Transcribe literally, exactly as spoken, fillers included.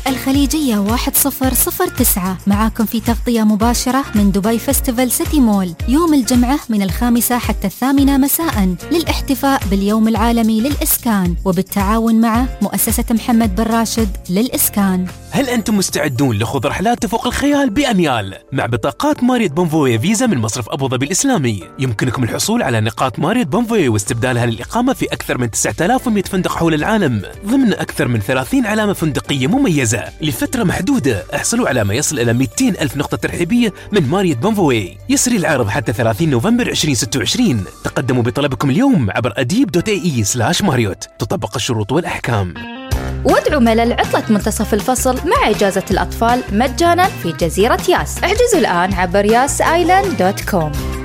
الخليجية واحد صفر صفر تسعة معاكم في تغطية مباشرة من دبي فيستيفال سيتي مول يوم الجمعة من الخامسة حتى الثامنة مساء للاحتفاء باليوم العالمي للإسكان وبالتعاون مع مؤسسة محمد بن راشد للإسكان. هل أنتم مستعدون لخوض رحلات تفوق الخيال بأميال؟ مع بطاقات ماريوت بونفوي فيزا من مصرف أبو ظبي الإسلامي يمكنكم الحصول على نقاط ماريوت بونفوي واستبدالها للإقامة في أكثر من تسعة آلاف ومئة فندق حول العالم ضمن أكثر من ثلاثين علامة فندقية مميزة لفترة محدودة. احصلوا على ما يصل إلى مئتين ألف نقطة ترحيبية من ماريوت بونفوي. يسري العرض حتى ثلاثين نوفمبر ألفين وستة وعشرين. تقدموا بطلبكم اليوم عبر أديب دوت اي اي سلاش ماريوت. تطبق الشروط والأحكام. وادعوا ملل عطلة منتصف الفصل مع إجازة الأطفال مجانا في جزيرة ياس. احجزوا الآن عبر ياس آيلاند دوت كوم.